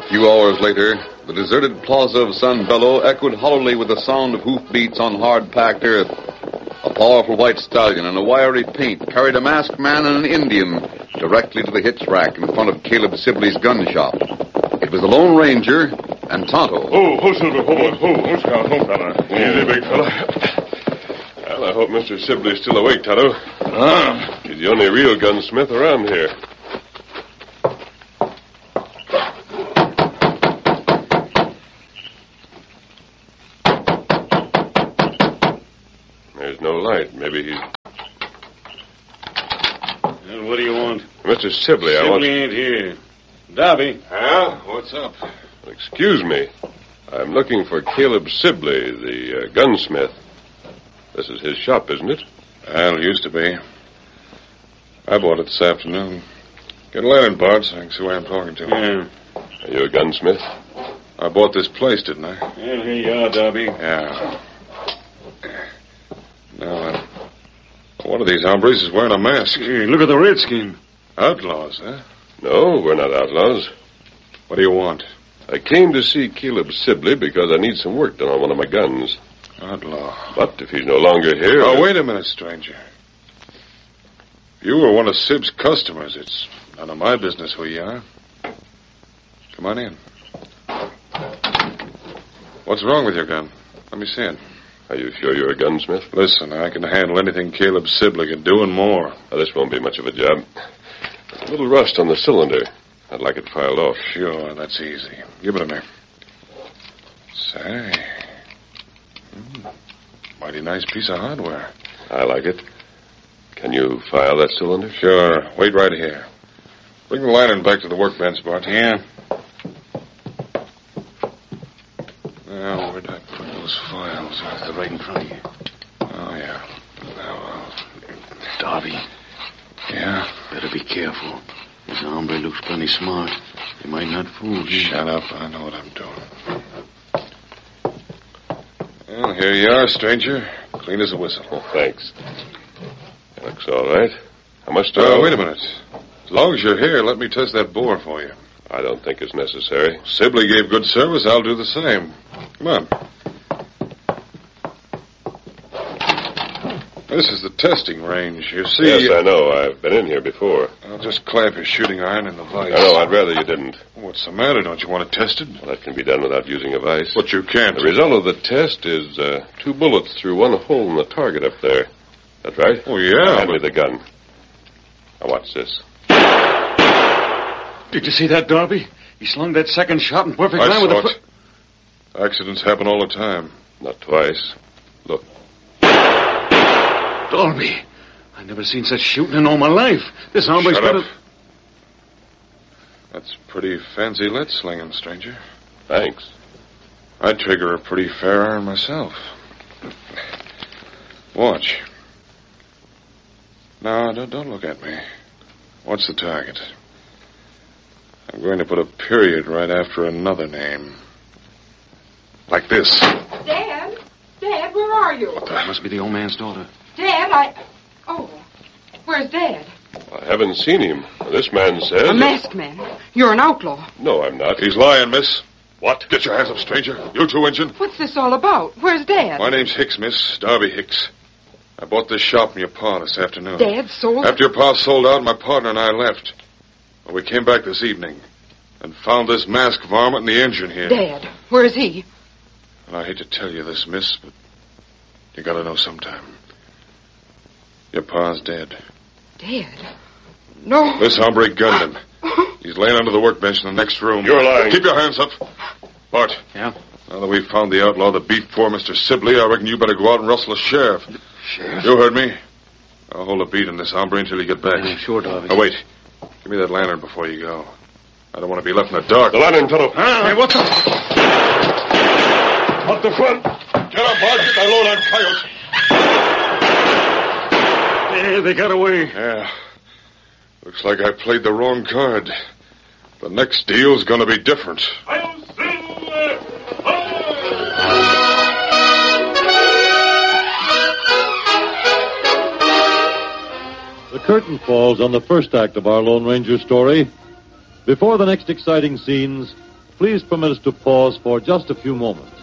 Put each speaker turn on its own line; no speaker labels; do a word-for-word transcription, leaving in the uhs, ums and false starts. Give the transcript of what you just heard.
few hours later, the deserted plaza of San Bello echoed hollowly with the sound of hoofbeats on hard-packed earth. A powerful white stallion in a wiry paint carried a masked man and an Indian directly to the hitch rack in front of Caleb Sibley's gun shop. It was the Lone Ranger and Tonto.
Oh, ho, Silver, ho, ho, ho, Scout, ho, fella. Easy, big fella. Well, I hope Mister Sibley's still awake, Tonto. Ah. He's the only real gunsmith around here. There's no light. Maybe he's...
Well, what do you want?
Mister Sibley, I
Sibley
want...
ain't here. Darby.
Huh? What's up? Excuse me. I'm looking for Caleb Sibley, the uh, gunsmith. This is his shop, isn't it?
Well, it used to be. I bought it this afternoon. Get a lantern, Bart, so I can see who I'm talking to.
Yeah.
Are you a gunsmith?
I bought this place, didn't I?
Well, here you are, Darby.
Yeah. Now, uh, one of these hombres is wearing a mask.
Hey, look at the redskin.
Outlaws, huh?
No, we're not outlaws.
What do you want?
I came to see Caleb Sibley because I need some work done on one of my guns.
Outlaw.
But if he's no longer here...
Oh, wait a minute, stranger. If you were one of Sib's customers, it's none of my business who you are. Come on in. What's wrong with your gun? Let me see it.
Are you sure you're a gunsmith?
Listen, I can handle anything Caleb Sibley can do and more.
Now, this won't be much of a job. There's a little rust on the cylinder. I'd like it filed off.
Sure, that's easy. Give it to me. Say. Mm, mighty nice piece of hardware.
I like it. Can you file that cylinder?
Sure. Wait right here. Bring the lantern back to the workbench, Bart.
Yeah.
Now, where'd I put those files?
They're right in front of you.
Oh, yeah. Now, uh,
Darby.
Yeah?
Better be careful. This hombre looks plenty smart. He might not fool you.
Shut up. I know what I'm doing. Well, here you are, stranger. Clean as a whistle.
Oh, thanks. Looks all right. How much do
Oh,
I...
wait a minute. As long as you're here, let me test that bore for you.
I don't think it's necessary.
Sibley gave good service. I'll do the same. Come on. This is the testing range. You see...
Yes, I know. I've been in here before.
I'll just clamp your shooting iron in the vise.
No, no, I'd rather you didn't.
What's the matter? Don't you want it tested?
Well, that can be done without using a vise.
But you can't.
The result of the test is uh, two bullets through one hole in the target up there. That's right?
Oh, yeah.
Hand me
but...
the gun. Now, watch this.
Did you see that, Darby? He slung that second shot in perfect
I
line with
saw
the...
it. Accidents happen all the time.
Not twice. Look.
Darby, I never seen such shooting in all my life. This hombre's
Shut
better...
up. That's pretty fancy lead slinging, stranger.
Thanks.
I'd trigger a pretty fair iron myself. Watch. No, don't, don't look at me. Watch the target. I'm going to put a period right after another name. Like this.
Dad? Dad, where are you?
That must be the old man's daughter.
Dad, I... Oh, where's Dad?
I haven't seen him. This man says...
A masked man. You're an outlaw.
No, I'm not.
He's lying, miss.
What?
Get your hands up, stranger. You too, Injun.
What's this all about? Where's Dad?
My name's Hicks, miss. Darby Hicks. I bought this shop from your pa this afternoon.
Dad sold...
After your pa sold out, my partner and I left. Well, we came back this evening and found this masked varmint in the engine here.
Dad, where's he?
And I hate to tell you this, miss, but you gotta know sometime. Your pa's dead.
Dad? No.
This hombre gunned him. He's laying under the workbench in the next room.
You're lying.
Keep your hands up. Bart.
Yeah?
Now that we've found the outlaw that beat poor Mister Sibley, I reckon you better go out and rustle the sheriff.
Sheriff?
You heard me. I'll hold a beat on this hombre until you get back.
Yeah, sure, Darby.
Oh, wait. Give me that lantern before you go. I don't want to be left in the dark.
The lantern, fellow.
Ah, hey, what's up?
Up the front.
Get up, Bart. Get that load on coyote.
Yeah, they got away.
Yeah. Looks like I played the wrong card. The next deal's gonna be different.
The curtain falls on the first act of our Lone Ranger story. Before the next exciting scenes, please permit us to pause for just a few moments.